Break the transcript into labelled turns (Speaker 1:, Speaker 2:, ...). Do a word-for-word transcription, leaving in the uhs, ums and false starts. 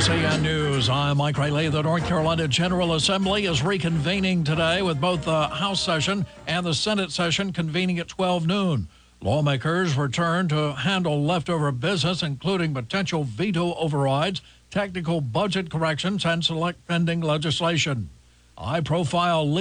Speaker 1: S A N News, I'm Mike Riley. The North Carolina General Assembly is reconvening today with both the House session and the Senate session convening at twelve noon. Lawmakers return to handle leftover business, including potential veto overrides, technical budget corrections, and select pending legislation. High-profile